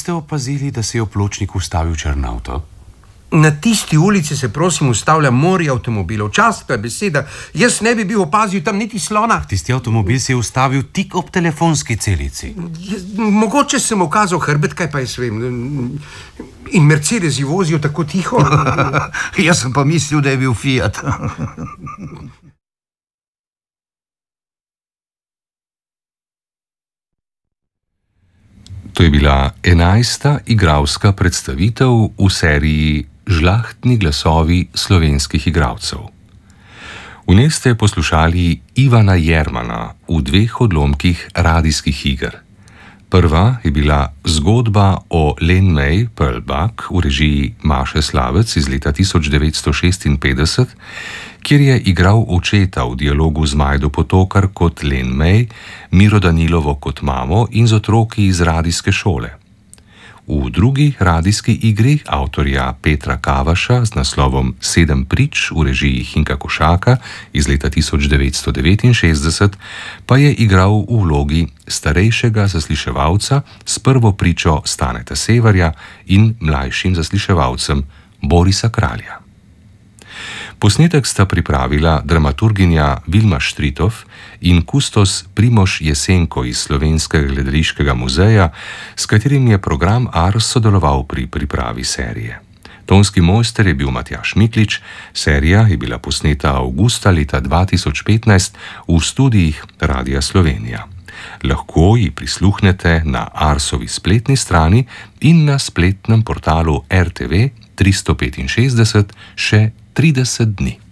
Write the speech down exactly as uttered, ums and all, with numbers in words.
niste opazili, da se je v pločniku ustavil črn avto? Na tisti ulici se, prosim, ustavlja morje avtomobilov. Častka beseda. Jaz ne bi bil opazil tam niti slona. Tisti avtomobil se je ustavil tik ob telefonski celici. Jaz, mogoče sem ukazal hrbet, kaj pa jaz vem. In Mercedesi vozijo tako tiho. Jaz sem pa mislil, da je bil Fiat. To je bila enajsta igralska predstavitev v seriji Žlahtni glasovi slovenskih igralcev. V njej ste poslušali Ivana Jermana v dveh odlomkih radijskih iger. Prva je bila zgodba o Len May Perlbach v režiji Maše Slavec iz leta tisoč devetsto šestinpetdeset, kjer je igral očeta v dialogu z Majdo Potokar kot Len May, Miro Danilovo kot mamo in z otroki iz radijske šole. V drugi radijski igri avtorja Petra Kavaša z naslovom Sedem prič v režiji Hinka Košaka iz leta tisoč devetsto devetinšestdeset pa je igral v vlogi starejšega zasliševalca s prvo pričo Staneta Severja in mlajšim zasliševalcem Borisa Kralja. Posnetek sta pripravila dramaturginja Vilma Štritov in kustos Primož Jesenko iz Slovenskega gledališkega muzeja, s katerim je program Ars sodeloval pri pripravi serije. Tonski mojster je bil Matjaž Miklič, serija je bila posneta avgusta leta dva tisoč petnajst v studijih Radia Slovenija. Lahko ji prisluhnete na Arsovi spletni strani in na spletnem portalu R T V tristo petinšestdeset še trideset dni.